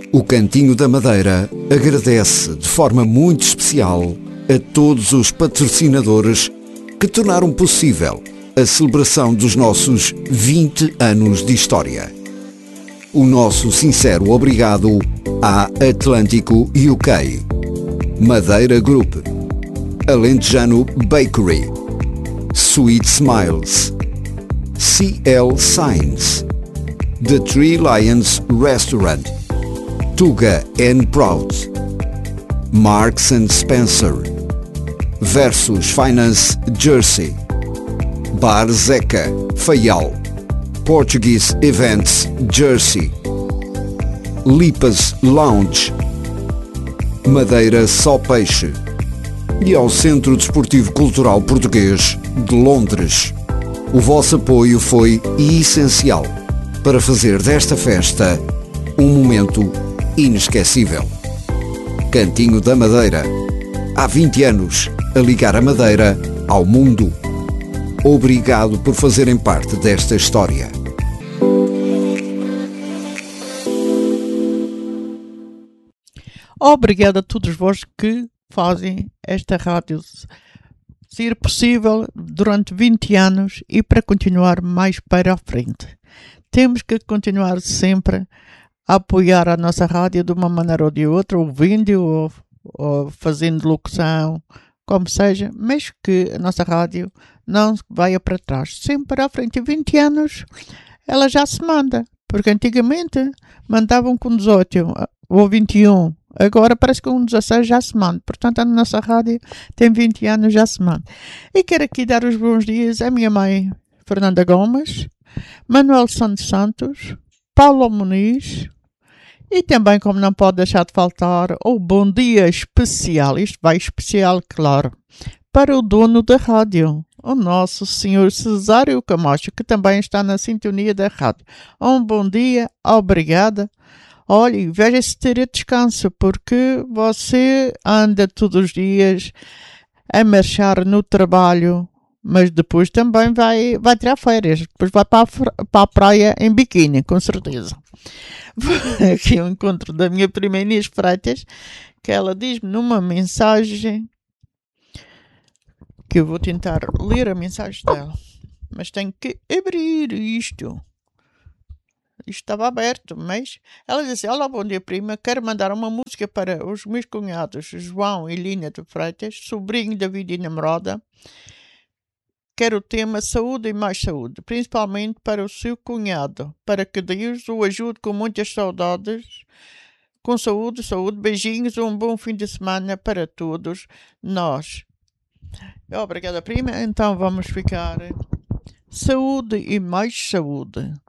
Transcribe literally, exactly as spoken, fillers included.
O Cantinho da Madeira agradece de forma muito especial a todos os patrocinadores que tornaram possível a celebração dos nossos vinte anos de história. O nosso sincero obrigado à Atlântico U K, Madeira Group, Alentejano Bakery, Sweet Smiles, C L Signs, The Three Lions Restaurant, Tuga and Proud, Marks and Spencer, Versus Finance Jersey, Bar Zeca, Faial, Portuguese Events Jersey, Lipas Lounge, Madeira Só Peixe e ao Centro Desportivo Cultural Português de Londres. O vosso apoio foi essencial para fazer desta festa um momento inesquecível. Cantinho da Madeira. Há vinte anos a ligar a Madeira ao mundo. Obrigado por fazerem parte desta história. Obrigado a todos vós que fazem esta rádio ser possível durante vinte anos e para continuar mais para a frente. Temos que continuar sempre a apoiar a nossa rádio de uma maneira ou de outra, ouvindo ou, ou fazendo locução, como seja, mas que a nossa rádio não vai para trás, sempre para a frente. E vinte anos ela já se manda, porque antigamente mandavam com dezoito ou vinte e um, agora parece que com dezasseis já se manda. Portanto, a nossa rádio tem vinte anos, já se manda. E quero aqui dar os bons dias à minha mãe, Fernanda Gomes, Manuel Santos Santos, Paulo Muniz e também, como não pode deixar de faltar, o bom dia especial, isto vai especial, claro, para o dono da rádio, o nosso senhor Cesário Camacho, que também está na sintonia da rádio. Um bom dia, obrigada. Olhe, veja-se ter descanso, porque você anda todos os dias a marchar no trabalho, mas depois também vai, vai tirar férias, depois vai para a, para a praia em biquíni, com certeza. Aqui o encontro da minha prima Inês Freitas, que ela diz-me numa mensagem, que eu vou tentar ler a mensagem dela, mas tenho que abrir isto. Isto estava aberto, mas ela disse: olá, bom dia, prima, quero mandar uma música para os meus cunhados João e Lina de Freitas, sobrinho David e namorada. Quero o tema Saúde e Mais Saúde, principalmente para o seu cunhado, para que Deus o ajude com muitas saudades, com saúde, saúde, beijinhos, um bom fim de semana para todos nós. Obrigada, prima. Então vamos ficar saúde e mais saúde.